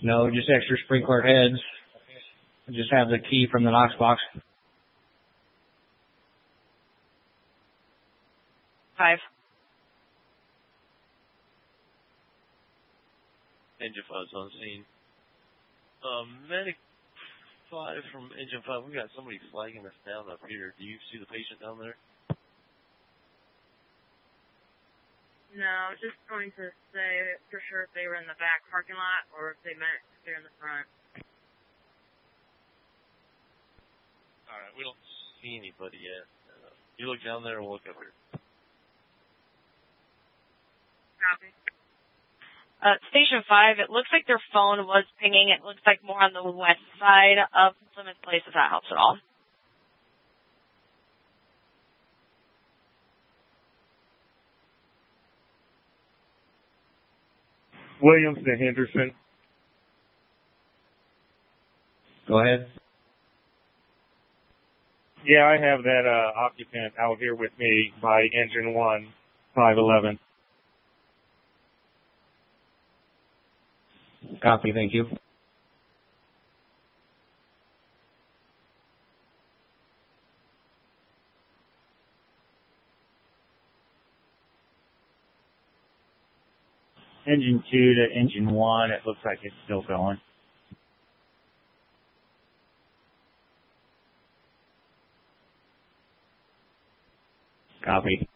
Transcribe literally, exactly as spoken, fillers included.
No, just extra sprinkler heads. Just have the key from the Knox box. Five. Engine five's on scene. Um, medic five from engine five. We got somebody flagging us down up here. Do you see the patient down there? No, just going to say for sure if they were in the back parking lot or if they meant if they're in the front. Alright, we don't see anybody yet. Uh, you look down there and we'll look up here. Copy. Uh, Station five, it looks like their phone was pinging. It looks like more on the west side of Plymouth Place, if that helps at all. Williams to Henderson. Go ahead. Yeah, I have that uh, occupant out here with me by engine one, five eleven. Copy, thank you. Engine two to engine one, it looks like it's still going. Copy.